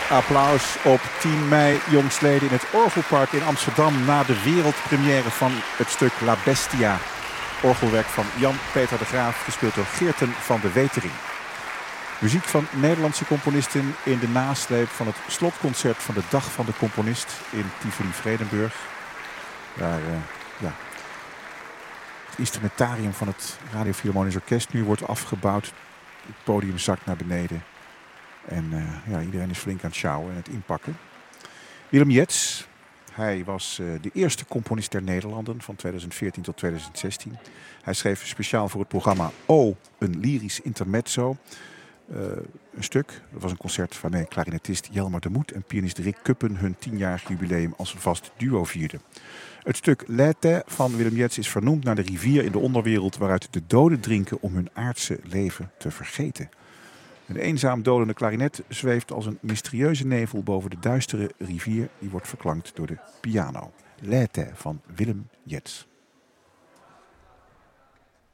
Applaus op 10 mei jongstleden in het Orgelpark in Amsterdam na de wereldpremière van het stuk La Bestia. Orgelwerk van Jan-Peter de Graaf, gespeeld door Geerten van de Wetering. Muziek van Nederlandse componisten in de nasleep van het slotconcert van de Dag van de Componist in Tivoli-Vredenburg. Waar het instrumentarium van het Radio Philharmonisch Orkest nu wordt afgebouwd. Het podium zakt naar beneden. En iedereen is flink aan het sjouwen en het inpakken. Willem Jets, hij was de eerste componist der Nederlanden van 2014 tot 2016. Hij schreef speciaal voor het programma O, een lyrisch intermezzo. Een stuk. Dat was een concert waarmee klarinetist Jelmer de Moet en pianist Rick Kuppen hun 10-jarig jubileum als een vast duo vierden. Het stuk L'été van Willem Jets is vernoemd naar de rivier in de onderwereld waaruit de doden drinken om hun aardse leven te vergeten. Een eenzaam dolende klarinet zweeft als een mysterieuze nevel boven de duistere rivier die wordt verklankt door de piano. L'été van Willem Jets.